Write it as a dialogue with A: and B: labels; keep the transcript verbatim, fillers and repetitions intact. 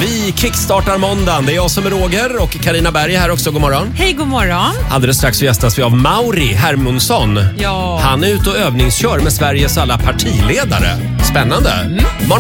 A: Vi kickstartar måndagen. Det är jag som är Roger och Carina Berg här också. God morgon.
B: Hej, god morgon.
A: Alldeles strax så gästas vi av Mauri Hermundsson.
B: Ja.
A: Han är ute och övningskör med Sveriges alla partiledare. Spännande. Mm. Morgon.